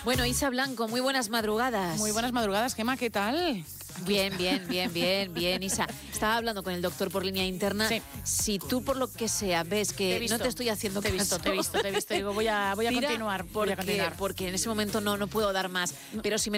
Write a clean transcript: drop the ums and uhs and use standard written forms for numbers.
Bueno, Isa Blanco, muy buenas madrugadas. Muy buenas madrugadas, Gemma, ¿qué tal? Bien, Isa. Estaba hablando con el doctor por línea interna. Sí. Si tú, por lo que sea, ves que no te estoy haciendo caso... Te he visto. Digo, voy a continuar. Porque en ese momento no puedo dar más. Pero si me